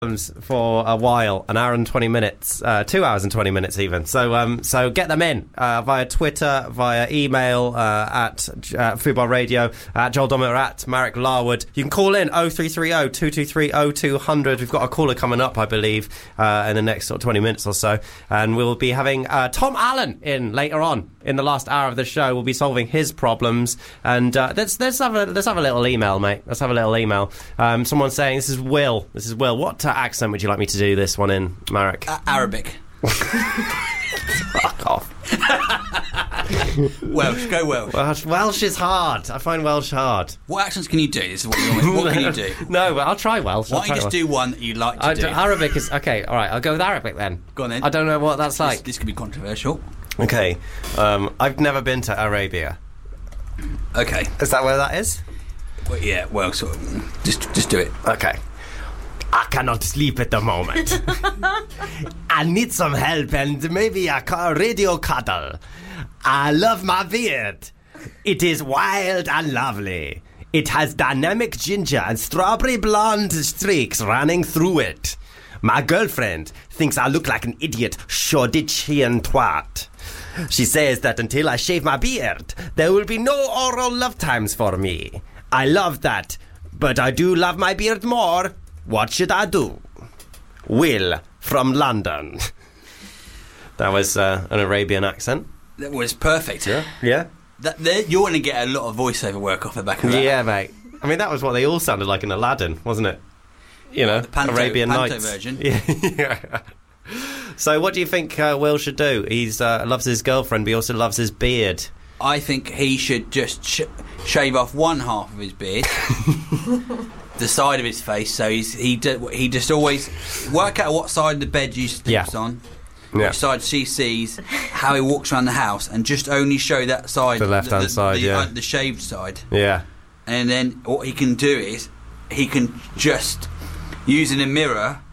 for a while, an hour and 20 minutes, 2 hours and 20 minutes even. So get them in via Twitter, via email at Football Radio, at Joel Dommett, at Marek Larwood. You can call in 0330 223 0200. We've got a caller coming up, I believe, in the next 20 minutes or so, and we'll be having Tom Allen in later on in the last hour of the show. We'll be solving his problems, and let's have a little email, mate. Let's have a little email. Someone saying, this is Will. What accent would you like me to do this one in, Marek? Arabic. Fuck off. Welsh, go Welsh. Welsh is hard. I find Welsh hard. What accents can you do? This is what you want. What can you do? No, but I'll try Welsh. Why don't you just do one that you like to do? Arabic is... Okay, all right, I'll go with Arabic then. Go on then. I don't know what that's like. This could be controversial. Okay, I've never been to Arabia. Okay. Is that where that is? Well, yeah, well, sort of. Just do it. Okay. I cannot sleep at the moment. I need some help and maybe a radio cuddle. I love my beard. It is wild and lovely. It has dynamic ginger and strawberry blonde streaks running through it. My girlfriend thinks I look like an idiot Shoreditchian twat. She says that until I shave my beard, there will be no oral love times for me. I love that, but I do love my beard more. What should I do? Will from London. That was an Arabian accent. That was perfect. Yeah. You're going to get a lot of voiceover work off the back of that. Yeah, mate. I mean, that was what they all sounded like in Aladdin, wasn't it? You know, the Arabian Panto Nights. version. Yeah. So what do you think Will should do? He loves his girlfriend, but he also loves his beard. I think he should just shave off one half of his beard, the side of his face, so he just always work out what side of the bed you sleeps on, which side she sees, how he walks around the house, and just only show that side, the left-hand side, the shaved side. Yeah. And then what he can do is he can just, using a mirror,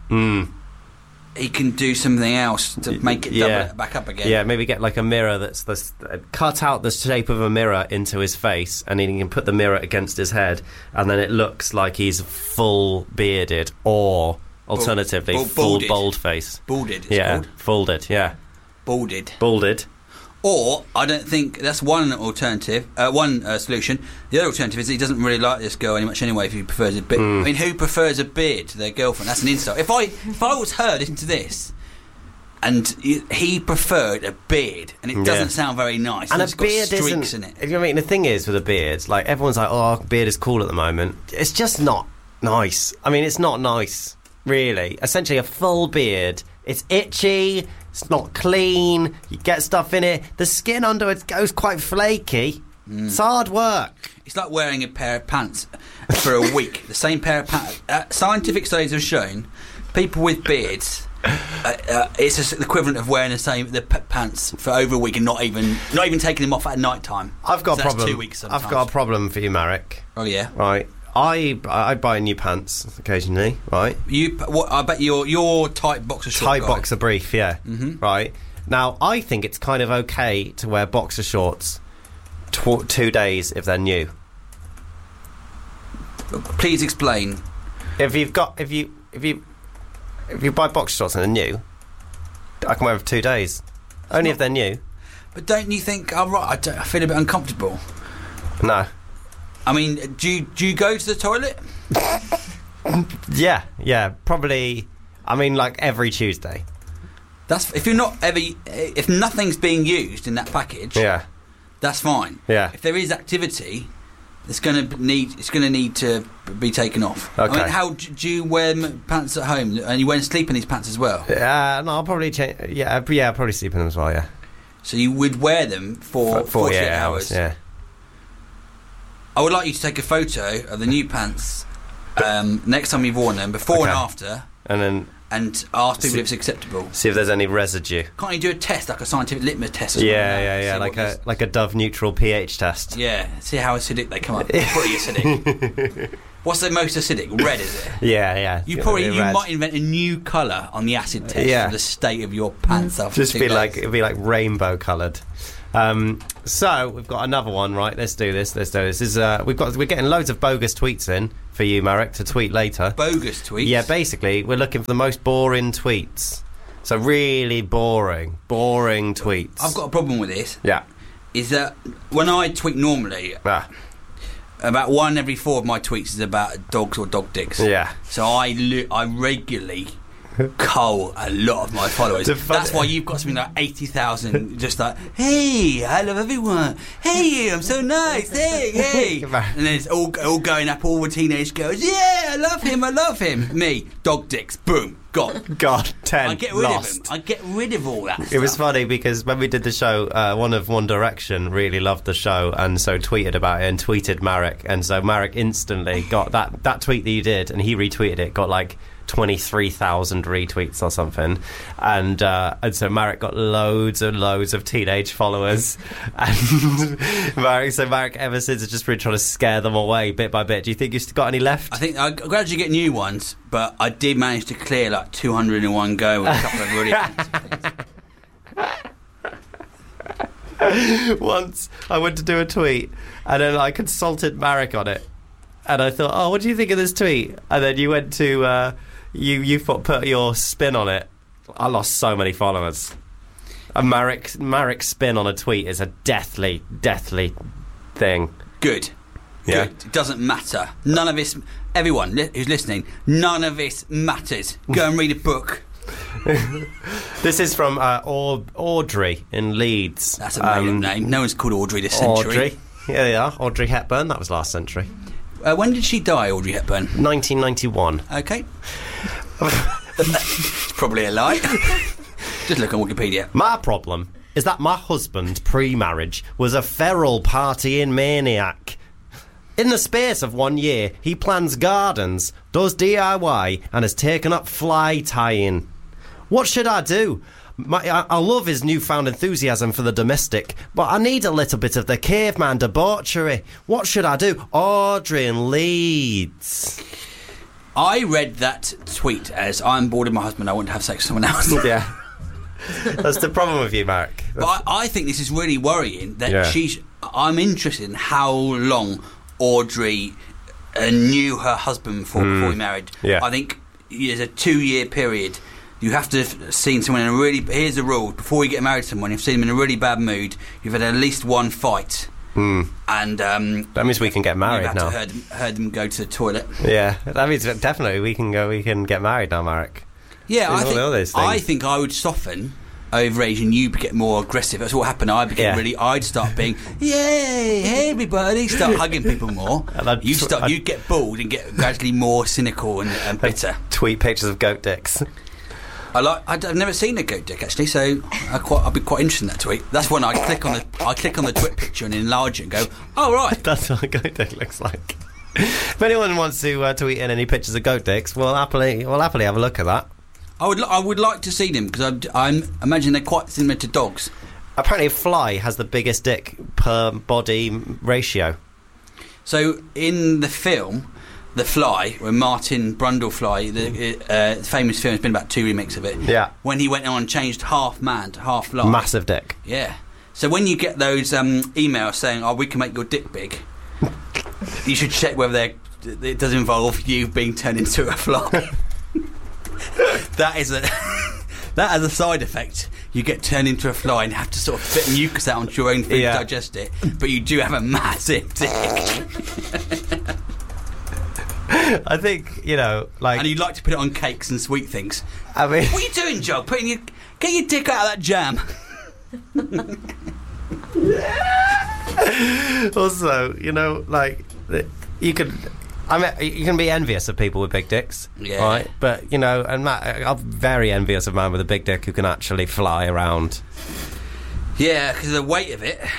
he can do something else to make it double it back up again. Yeah, maybe get like a mirror that's cut out the shape of a mirror into his face, and then he can put the mirror against his head, and then it looks like he's full bearded, or alternatively full bald face. Balded, it's called. Folded, yeah. Balded. Or, I don't think that's one alternative, one solution. The other alternative is that he doesn't really like this girl any much anyway if he prefers a beard. I mean, who prefers a beard to their girlfriend? That's an insult. If I was her, listen to this, and he preferred a beard, and it doesn't sound very nice. And it's a beard got streaks in it. I mean, the thing is with a beard, like, everyone's like, oh, beard is cool at the moment. It's just not nice. I mean, it's not nice, really. Essentially, a full beard, it's itchy, it's not clean, you get stuff in it, the skin under it goes quite flaky. It's hard work. It's like wearing a pair of pants for a week. The same pair of pants. Scientific studies have shown people with beards, it's the equivalent of wearing the pants for over a week and not even taking them off at night time. I've got a problem. That's 2 weeks sometimes. I've got a problem for you, Marek. Oh yeah. Right. I buy new pants occasionally, right? I bet your tight boxer short tight boxer brief, yeah. Right. Now, I think it's kind of okay to wear boxer shorts 2 days if they're new. Please explain. If you buy boxer shorts and they're new, I can wear them for 2 days. Only if they're new. But don't you think? I feel a bit uncomfortable. No. I mean, do you go to the toilet? Yeah, probably. I mean, like every Tuesday. That's if nothing's being used in that package. Yeah, that's fine. Yeah. If there is activity, it's going to need to be taken off. Okay. I mean, how do you wear pants at home? And you wear and sleep in these pants as well? No, I'll probably change. Yeah, I'll probably sleep in them as well. Yeah. So you would wear them for 48 hours. Yeah. I would like you to take a photo of the new pants next time you've worn them, before and after, and ask people if it's acceptable. See if there's any residue. Can't you do a test, like a scientific litmus test? Or Yeah, like a Dove neutral pH test. Yeah, see how acidic they come up. Pretty acidic. What's the most acidic? Red, is it? Yeah. You might invent a new colour on the acid test for the state of your pants after Just 2 be days. like, it'd be like rainbow coloured. So we've got another one, right? Let's do this. We're getting loads of bogus tweets in for you, Marek, to tweet later. Bogus tweets? Yeah, basically, we're looking for the most boring tweets. So really boring tweets. I've got a problem with this. Yeah. Is that when I tweet normally, about 1 every 4 of my tweets is about dogs or dog dicks. Yeah. So I regularly cull a lot of my followers. That's why you've got something like 80,000 just like, hey, I love everyone. Hey, I'm so nice. Hey. And then it's all going up, all the teenage girls. Yeah, I love him. Me, dog dicks, boom, gone. God, 10, I get rid of them. I get rid of all that stuff. It was funny because when we did the show, one of One Direction really loved the show and so tweeted about it and tweeted Marek. And so Marek instantly got that tweet that you did and he retweeted it, got like 23,000 retweets or something, and so Marek got loads and loads of teenage followers, and Marek ever since has just been trying to scare them away bit by bit. Do you think you've got any left? I think I gradually get new ones, but I did manage to clear like 200 in one go with a couple of really fancy things. Once I went to do a tweet and then I consulted Marek on it and I thought, oh, what do you think of this tweet? And then you went to you put your spin on it. I lost so many followers. And Marek's spin on a tweet is a deathly thing. Good. Yeah. Good. It doesn't matter. None of this. Everyone who's listening, none of this matters. Go and read a book. This is from Audrey in Leeds. That's a made-up name. No one's called Audrey this century. Audrey. Yeah, they are. Audrey Hepburn. That was last century. When did she die, Audrey Hepburn? 1991. Okay. It's probably a lie. Just look on Wikipedia. My problem is that my husband, pre-marriage, was a feral partying maniac. In the space of 1 year, he plants gardens, does DIY, and has taken up fly tying. What should I do? I love his newfound enthusiasm for the domestic, but I need a little bit of the caveman debauchery. What should I do? Audrey in Leeds. I read that tweet as, I'm bored of my husband, I want to have sex with someone else. Yeah. That's the problem with you, Marek. But I think this is really worrying that I'm interested in how long Audrey knew her husband before he married. Yeah. I think there's a 2-year period. You have to have seen someone in a really... Here's the rule. Before you get married to someone, you've seen them in a really bad mood, you've had at least one fight. And that means we can get married now. You've heard them go to the toilet. Yeah, that means definitely we can get married now, Marek. Yeah, I think I would soften over age and you get more aggressive. That's what happened. I'd start being, yay, hey everybody, start hugging people more. You'd get bored and get gradually more cynical and bitter. Tweet pictures of goat dicks. I've never seen a goat dick actually, so I'd be quite interested in that tweet. That's when I click on the twit picture and enlarge it and go, oh right, that's what a goat dick looks like. If anyone wants to tweet in any pictures of goat dicks, we'll happily have a look at that. I would like to see them because I imagine they're quite similar to dogs. Apparently, a fly has the biggest dick per body ratio. So in the film The Fly, when Martin Brundlefly, the famous film, has been about 2 remakes of it. Yeah. When he went on and changed half man to half fly. Massive dick. Yeah. So when you get those emails saying, "Oh, we can make your dick big," you should check whether it does involve you being turned into a fly. That is a side effect. You get turned into a fly and have to sort of spit mucus out onto your own food to digest it. But you do have a massive dick. I think, and you'd like to put it on cakes and sweet things. I mean, what are you doing, Joe? Get your dick out of that jam. Also, you could. I mean, you can be envious of people with big dicks, right? But and Matt, I'm very envious of a man with a big dick who can actually fly around. Yeah, because of the weight of it.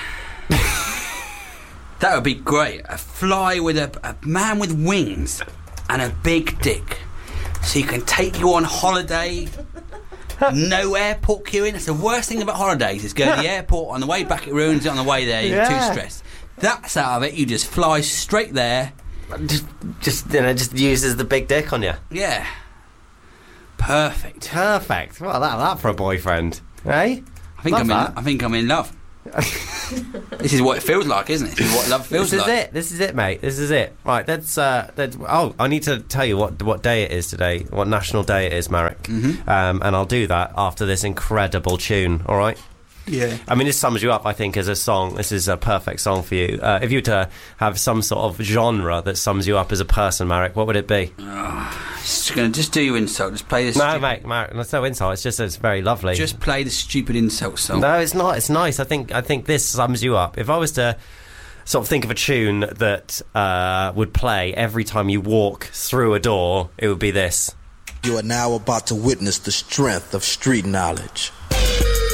That would be great. A fly with a man with wings and a big dick, so you can take you on holiday. No airport queuing. That's the worst thing about holidays, is going to the airport, on the way back it ruins it, on the way there you're too stressed. That's out of it. You just fly straight there. Just uses the big dick on you. Yeah. Perfect. Well, that for a boyfriend, eh? I think I'm in love. This is what it feels like, isn't it? This is what love feels like. This is it, mate. This is it. Right, I need to tell you what day it is today, what national day it is, Marek. Mm-hmm. And I'll do that after this incredible tune, all right? Yeah. I mean, this sums you up, I think, as a song. This is a perfect song for you. If you were to have some sort of genre that sums you up as a person, Marek, what would it be? Just do your insult. Just play this. No, mate, Marek, that's no insult. It's just it's very lovely. Just play the stupid insult song. No, it's not. It's nice. I think this sums you up. If I was to sort of think of a tune that would play every time you walk through a door, it would be this. You are now about to witness the strength of street knowledge.